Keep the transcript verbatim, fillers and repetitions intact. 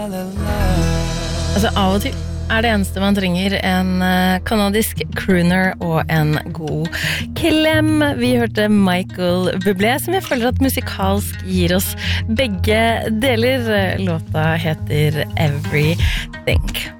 Altså av og til er det eneste man trenger en kanadisk crooner og en god klem. Vi hørte Michael Bublé, som jeg føler at musikalsk gir oss begge deler. Låta heter Everything.